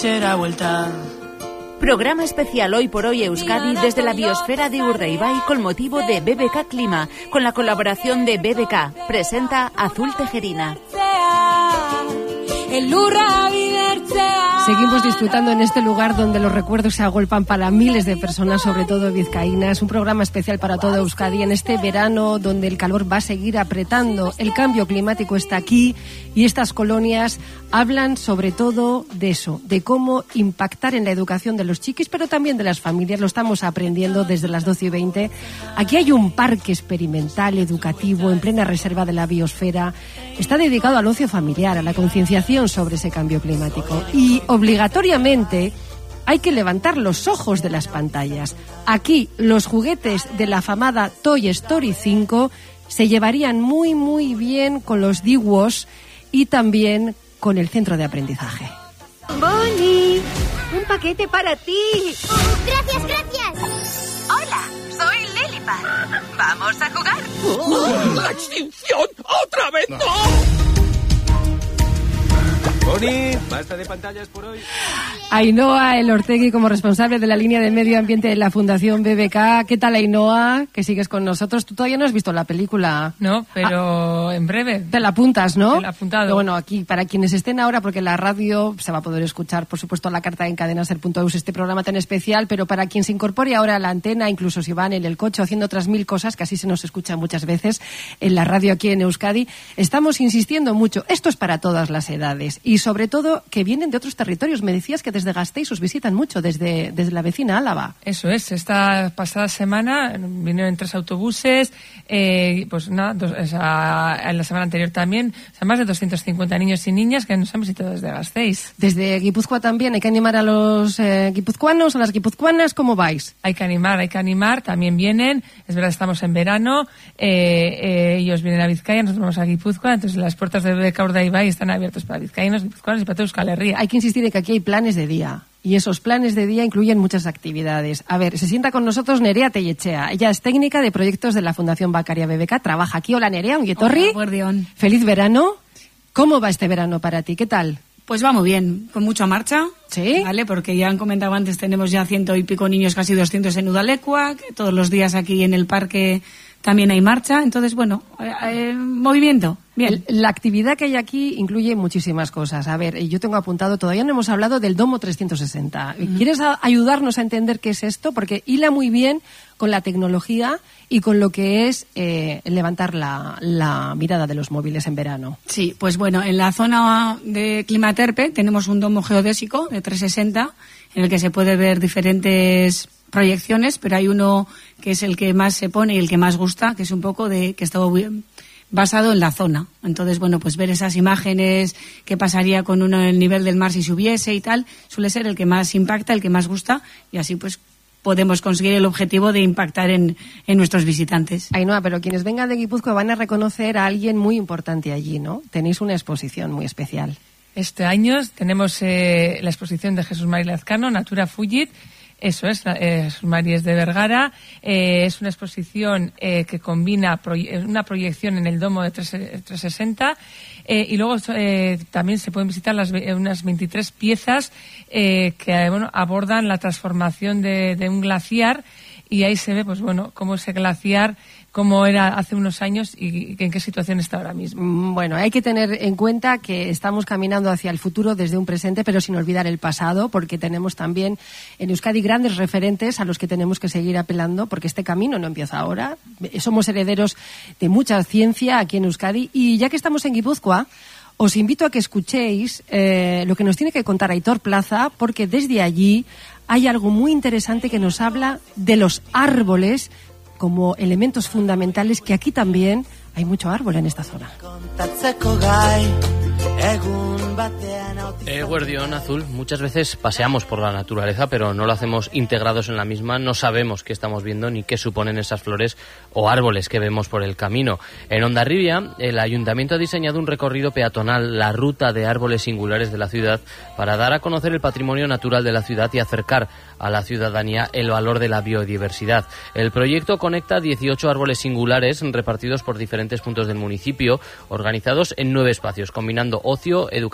Programa especial Hoy por Hoy Euskadi desde la biosfera de Urdaibai con motivo de BBK Clima, con la colaboración de BBK. Presenta Azul Tejerina. Seguimos disfrutando en este lugar donde los recuerdos se agolpan para miles de personas, sobre todo vizcaínas. Un programa especial para toda Euskadi en este verano donde el calor va a seguir apretando. El cambio climático está aquí y estas colonias hablan sobre todo de eso, de cómo impactar en la educación de los chiquis, pero también de las familias. Lo estamos aprendiendo desde las 12:20. Aquí hay un parque experimental educativo en plena reserva de la biosfera. Está dedicado al ocio familiar, a la concienciación sobre ese cambio climático. Y obligatoriamente hay que levantar los ojos de las pantallas. Aquí los juguetes de la afamada Toy Story 5 se llevarían muy muy bien con los DIWOS y también con el centro de aprendizaje. Bonnie, un paquete para ti. Gracias, gracias. Hola, soy Lilipad. ¿Vamos a jugar? ¡La extinción! ¡Otra vez no! Bonnie, basta de pantallas por hoy. Ainhoa Elortegui como responsable de la línea de medio ambiente de la Fundación BBK. ¿Qué tal, Ainhoa? Que sigues con nosotros. Tú todavía no has visto la película. No, pero en breve. Te la apuntas, ¿no? Te la he apuntado. Pero bueno, aquí, para quienes estén ahora, porque la radio se va a poder escuchar, por supuesto, a la carta en cadenaser.eus, este programa tan especial, pero para quien se incorpore ahora a la antena, incluso si van en el coche haciendo otras 1000 cosas, que así se nos escucha muchas veces en la radio aquí en Euskadi, estamos insistiendo mucho. Esto es para todas las edades y sobre todo que vienen de otros territorios. Me decías que desde Gasteiz os visitan mucho, desde la vecina Álava. Eso es. Esta pasada semana vinieron 3 autobuses, pues nada, en la semana anterior también, o sea, más de 250 niños y niñas que nos han visitado desde Gasteiz. Desde Guipúzcoa también, hay que animar a los guipuzcoanos, a las guipuzcoanas, ¿cómo vais? Hay que animar, también vienen, es verdad, estamos en verano, ellos vienen a Vizcaya, nosotros vamos a Guipúzcoa, entonces las puertas de BBK Urdaibai están abiertas para vizcaínos, guipuzcoanos y para toda Euskal Herria. Hay que insistir en que aquí hay planes de día. Y esos planes de día incluyen muchas actividades. A ver, se sienta con nosotros Nerea Tellechea. Ella es técnica de proyectos de la Fundación Bacaria BBK. Trabaja aquí. Hola, Nerea, un guetorri. Hola, guardión. Feliz verano. ¿Cómo va este verano para ti? ¿Qué tal? Pues va muy bien, con mucha marcha. ¿Sí? Vale, porque ya han comentado antes, tenemos ya 100 y pico niños, casi 200 en Udalekua, que todos los días aquí en el parque también hay marcha. Entonces, bueno, movimiento. Bien. La actividad que hay aquí incluye muchísimas cosas. A ver, yo tengo apuntado, todavía no hemos hablado del Domo 360. ¿Quieres ayudarnos a entender qué es esto? Porque hila muy bien con la tecnología y con lo que es levantar la mirada de los móviles en verano. Sí, pues bueno, en la zona de Climaterpe tenemos un domo geodésico de 360 en el que se puede ver diferentes proyecciones, pero hay uno que es el que más se pone y el que más gusta, que es un poco que está basado en la zona. Entonces, bueno, pues ver esas imágenes, qué pasaría con el nivel del mar si subiese y tal, suele ser el que más impacta, el que más gusta, y así pues podemos conseguir el objetivo de impactar en nuestros visitantes. Ainhoa, pero quienes vengan de Guipúzcoa van a reconocer a alguien muy importante allí, ¿no? Tenéis una exposición muy especial. Este año tenemos la exposición de Jesús Mari Lazcano, Natura Fugit. Eso es, Jesús Mari es de Vergara. Es una exposición que combina una proyección en el domo de 360 y luego también se pueden visitar unas 23 piezas que abordan la transformación de un glaciar, y ahí se ve pues bueno cómo ese glaciar, cómo era hace unos años y en qué situación está ahora mismo. Bueno, hay que tener en cuenta que estamos caminando hacia el futuro desde un presente, pero sin olvidar el pasado, porque tenemos también en Euskadi grandes referentes a los que tenemos que seguir apelando, porque este camino no empieza ahora. Somos herederos de mucha ciencia aquí en Euskadi, y ya que estamos en Guipúzcoa, os invito a que escuchéis lo que nos tiene que contar Aitor Plaza, porque desde allí hay algo muy interesante que nos habla de los árboles como elementos fundamentales, que aquí también hay mucho árbol en esta zona. Guardión Azul, muchas veces paseamos por la naturaleza, pero no lo hacemos integrados en la misma, no sabemos qué estamos viendo ni qué suponen esas flores o árboles que vemos por el camino. En Hondarribia, el Ayuntamiento ha diseñado un recorrido peatonal, la ruta de árboles singulares de la ciudad, para dar a conocer el patrimonio natural de la ciudad y acercar a la ciudadanía el valor de la biodiversidad. El proyecto conecta 18 árboles singulares repartidos por diferentes puntos del municipio, organizados en 9 espacios, combinando ocio, educación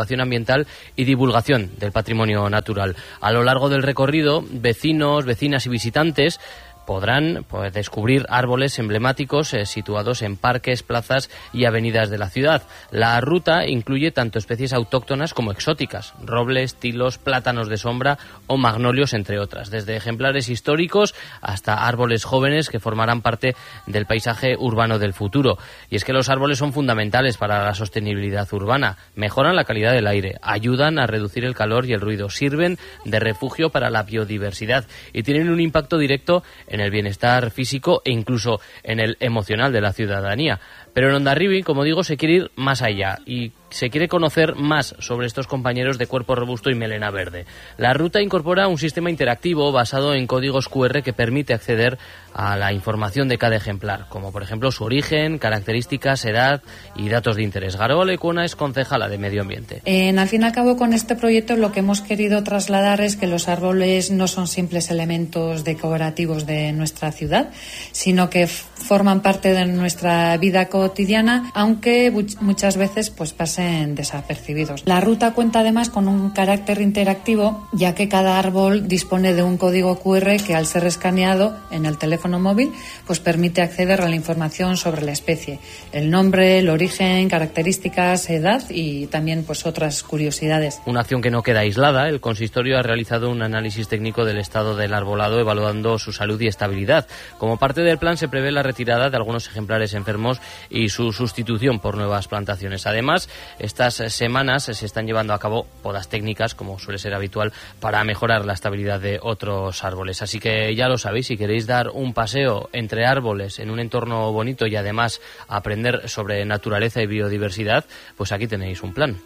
educación ambiental y divulgación del patrimonio natural. A lo largo del recorrido, vecinos, vecinas y visitantes podrán descubrir árboles emblemáticos situados en parques, plazas y avenidas de la ciudad. La ruta incluye tanto especies autóctonas como exóticas, robles, tilos, plátanos de sombra o magnolios, entre otras, desde ejemplares históricos hasta árboles jóvenes que formarán parte del paisaje urbano del futuro. Y es que los árboles son fundamentales para la sostenibilidad urbana, mejoran la calidad del aire, ayudan a reducir el calor y el ruido, sirven de refugio para la biodiversidad y tienen un impacto directo en el bienestar físico e incluso en el emocional de la ciudadanía. Pero en Hondarribia, como digo, se quiere ir más allá y se quiere conocer más sobre estos compañeros de cuerpo robusto y melena verde. La ruta incorpora un sistema interactivo basado en códigos QR que permite acceder a la información de cada ejemplar, como por ejemplo su origen, características, edad y datos de interés. Garoa Lecuona es concejala de Medio Ambiente. Al fin y al cabo, con este proyecto lo que hemos querido trasladar es que los árboles no son simples elementos decorativos de nuestra ciudad, sino que forman parte de nuestra vida cotidiana, aunque muchas veces pasen desapercibidos. La ruta cuenta además con un carácter interactivo, ya que cada árbol dispone de un código QR que, al ser escaneado en el teléfono móvil, permite acceder a la información sobre la especie, el nombre, el origen, características, edad y también otras curiosidades. Una acción que no queda aislada. El consistorio ha realizado un análisis técnico del estado del arbolado, evaluando su salud y estabilidad. Como parte del plan se prevé la retirada de algunos ejemplares enfermos y su sustitución por nuevas plantaciones. Además, estas semanas se están llevando a cabo podas técnicas, como suele ser habitual, para mejorar la estabilidad de otros árboles. Así que ya lo sabéis, si queréis dar un paseo entre árboles en un entorno bonito y además aprender sobre naturaleza y biodiversidad, pues aquí tenéis un plan.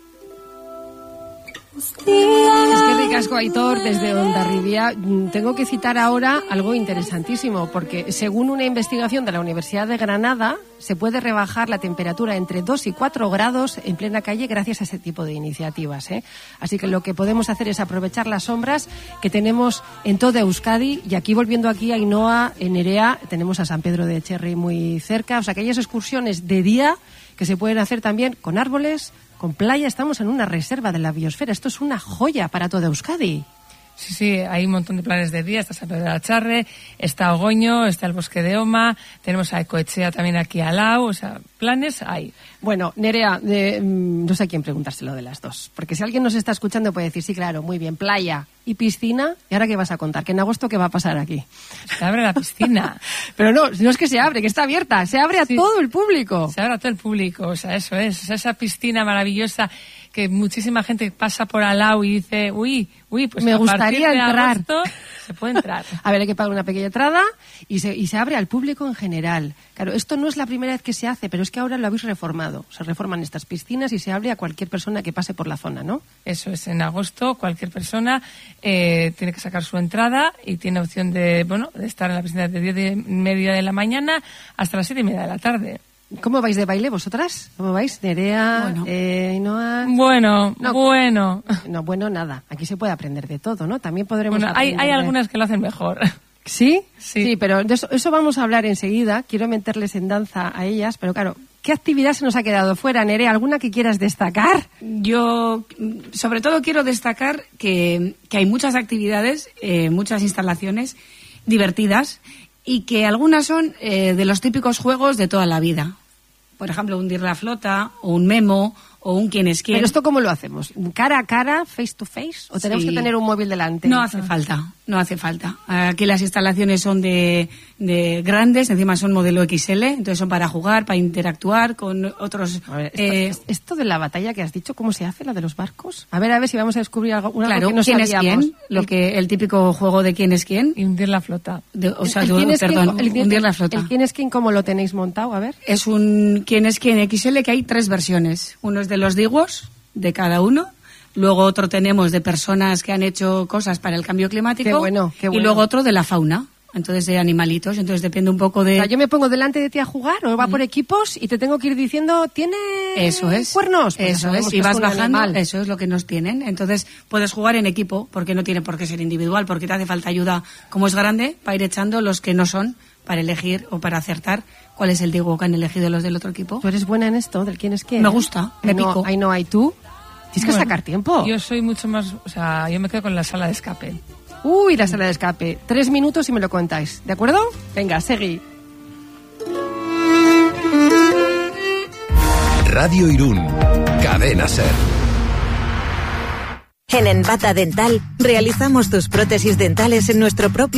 Es que ricasco, Aitor, desde Hondarribia. Tengo que citar ahora algo interesantísimo, porque según una investigación de la Universidad de Granada, se puede rebajar la temperatura entre 2 y 4 grados en plena calle gracias a ese tipo de iniciativas, ¿eh? Así que lo que podemos hacer es aprovechar las sombras que tenemos en toda Euskadi, y aquí, volviendo aquí a Ainhoa, en Nerea, tenemos a San Pedro de Cherry muy cerca. O sea, que hay excursiones de día que se pueden hacer también con árboles, con playa. Estamos en una reserva de la biosfera. Esto es una joya para toda Euskadi. Sí, hay un montón de planes de día. Está San Pedro de la Charre, está Ogoño, está el Bosque de Oma, tenemos a Ecoechea también aquí al lado. O sea, planes hay. Bueno, Nerea, no sé a quién preguntárselo de las dos, porque si alguien nos está escuchando puede decir, sí, claro, muy bien, playa y piscina. ¿Y ahora qué vas a contar? ¿Que en agosto qué va a pasar aquí? Se abre la piscina. Pero no es que se abre, que está abierta, se abre a todo el público. Se abre a todo el público, o sea, eso es, o sea, esa piscina maravillosa que muchísima gente pasa por al lado y dice, uy, pues me gustaría entrar. Agosto, se puede entrar. A ver, hay que pagar una pequeña entrada y se abre al público en general. Claro, esto no es la primera vez que se hace, pero es que ahora lo habéis reformado. Se reforman estas piscinas y se abre a cualquier persona que pase por la zona, ¿no? Eso es, en agosto cualquier persona tiene que sacar su entrada y tiene opción de estar en la piscina de 10:30 de la mañana hasta las 7:30 de la tarde. ¿Cómo vais de baile vosotras? ¿Cómo vais? Nerea, Ainhoa... Bueno. No, bueno, nada. Aquí se puede aprender de todo, ¿no? También podremos aprender... Hay algunas que lo hacen mejor. ¿Sí? Sí, pero de eso vamos a hablar enseguida. Quiero meterles en danza a ellas, pero claro, ¿qué actividad se nos ha quedado fuera, Nerea? ¿Alguna que quieras destacar? Yo, sobre todo, quiero destacar que hay muchas actividades, muchas instalaciones divertidas, y que algunas son de los típicos juegos de toda la vida. Por ejemplo, un Dir la Flota, o un Memo, o un Quién es quién. ¿Pero esto cómo lo hacemos? ¿Cara a cara, face to face? ¿O tenemos que tener un móvil delante? No hace falta. Aquí las instalaciones son de grandes, encima son modelo XL, entonces son para jugar, para interactuar con otros... A ver, esto de la batalla que has dicho, ¿cómo se hace, la de los barcos? A ver si vamos a descubrir algo que no sabíamos. ¿Quién es quién? El típico juego de ¿Quién es quién? Y hundir la flota. Hundir la flota. ¿El quién es quién cómo lo tenéis montado? A ver. Es un ¿Quién es quién XL que hay 3 versiones. Uno es de los Diguos, de cada uno. Luego otro tenemos de personas que han hecho cosas para el cambio climático. Qué bueno. Y luego otro de la fauna. Entonces, de animalitos. Entonces, depende un poco de... O sea, yo me pongo delante de ti a jugar, o va por equipos, y te tengo que ir diciendo, ¿tiene cuernos? Pues eso es, y vas bajando, eso es lo que nos tienen. Entonces, puedes jugar en equipo, porque no tiene por qué ser individual, porque te hace falta ayuda, como es grande, para ir echando los que no son, para elegir o para acertar cuál es el digo que han elegido los del otro equipo. ¿Tú eres buena en esto, del quién es quién? Me gusta, me pico. Ahí no hay tú. Tienes que sacar tiempo. Yo soy mucho más... O sea, yo me quedo con la sala de escape. Uy, la sala de escape. 3 minutos y me lo contáis, ¿de acuerdo? Venga, seguí. Radio Irún, Cadena SER. En Envata Dental realizamos tus prótesis dentales en nuestro propio